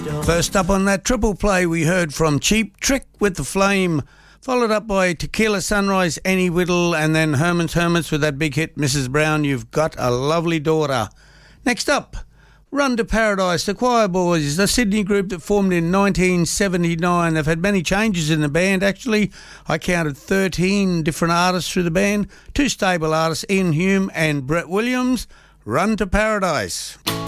First up on that triple play, we heard from Cheap Trick with The Flame, followed up by Tequila Sunrise, Annie Whittle, and then Herman's Hermits with that big hit, Mrs. Brown, You've Got a Lovely Daughter. Next up, Run to Paradise, the Choir Boys, the Sydney group that formed in 1979. They've had many changes in the band, actually. I counted 13 different artists through the band, two stable artists, Ian Hume and Brett Williams. Run to Paradise.